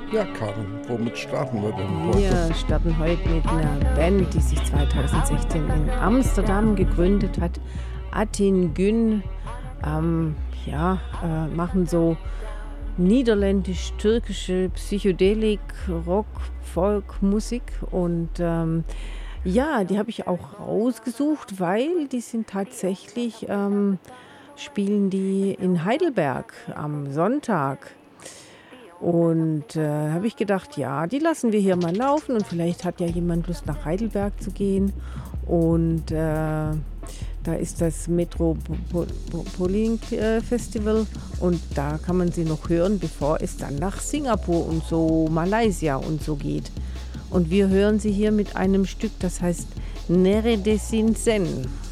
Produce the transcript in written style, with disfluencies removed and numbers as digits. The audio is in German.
Ja, Karin, womit starten wir denn heute? Wir starten heute mit einer Band, die sich 2016 in Amsterdam gegründet hat. Atin Gün, machen so niederländisch-türkische Psychedelik, Rock, Folk, Musik und die habe ich auch rausgesucht, weil die sind tatsächlich, spielen die in Heidelberg am Sonntag. Und habe ich gedacht, ja, die lassen wir hier mal laufen und vielleicht hat ja jemand Lust nach Heidelberg zu gehen. Und da ist das Metropolitan Festival und da kann man sie noch hören, bevor es dann nach Singapur und so Malaysia und so geht. Und wir hören sie hier mit einem Stück, das heißt Neredesin Sen.